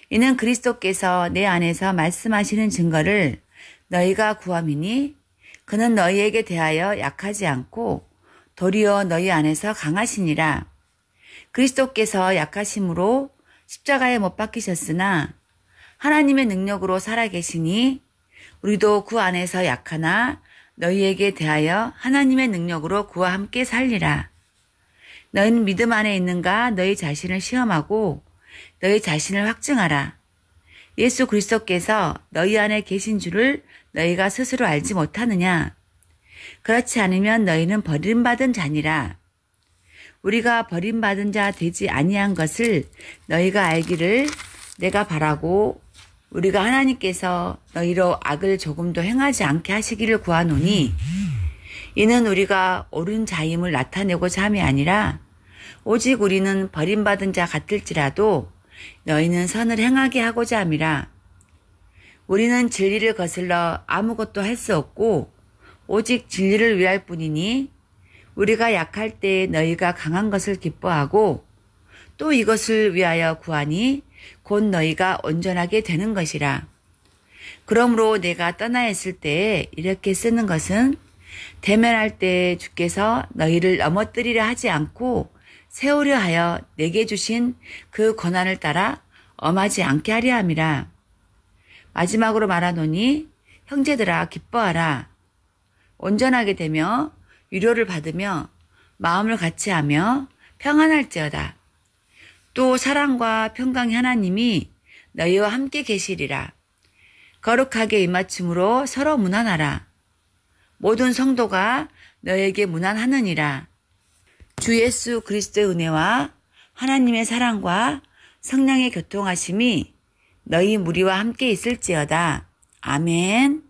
이는 그리스도께서 내 안에서 말씀하시는 증거를 너희가 구함이니 그는 너희에게 대하여 약하지 않고 도리어 너희 안에서 강하시니라. 그리스도께서 약하심으로 십자가에 못 박히셨으나 하나님의 능력으로 살아계시니 우리도 그 안에서 약하나 너희에게 대하여 하나님의 능력으로 그와 함께 살리라. 너희는 믿음 안에 있는가 너희 자신을 시험하고 너희 자신을 확증하라. 예수 그리스도께서 너희 안에 계신 줄을 너희가 스스로 알지 못하느냐? 그렇지 않으면 너희는 버림받은 자니라. 우리가 버림받은 자 되지 아니한 것을 너희가 알기를 내가 바라고 우리가 하나님께서 너희로 악을 조금도 행하지 않게 하시기를 구하노니 이는 우리가 옳은 자임을 나타내고자 함이 아니라 오직 우리는 버림받은 자 같을지라도 너희는 선을 행하게 하고자 함이라. 우리는 진리를 거슬러 아무것도 할 수 없고 오직 진리를 위할 뿐이니 우리가 약할 때 너희가 강한 것을 기뻐하고 또 이것을 위하여 구하니 곧 너희가 온전하게 되는 것이라. 그러므로 내가 떠나 있을 때에 이렇게 쓰는 것은 대면할 때 주께서 너희를 넘어뜨리려 하지 않고 세우려 하여 내게 주신 그 권한을 따라 엄하지 않게 하려 함이라. 마지막으로 말하노니 형제들아 기뻐하라. 온전하게 되며 위로를 받으며 마음을 같이하며 평안할지어다. 또 사랑과 평강의 하나님이 너희와 함께 계시리라. 거룩하게 입맞춤으로 서로 문안하라. 모든 성도가 너에게 문안하느니라. 주 예수 그리스도의 은혜와 하나님의 사랑과 성령의 교통하심이 너희 무리와 함께 있을지어다. 아멘.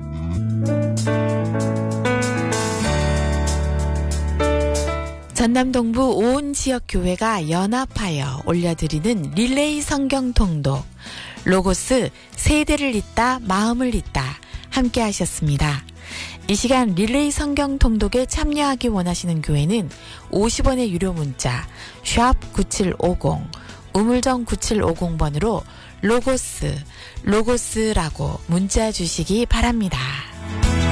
전남동부 온 지역 교회가 연합하여 올려드리는 릴레이 성경 통독 로고스 세대를 잇다 마음을 잇다 함께 하셨습니다. 이 시간 릴레이 성경 통독에 참여하기 원하시는 교회는 50원의 유료 문자 샵 9750 우물정 9750번으로 로고스라고 문자 주시기 바랍니다.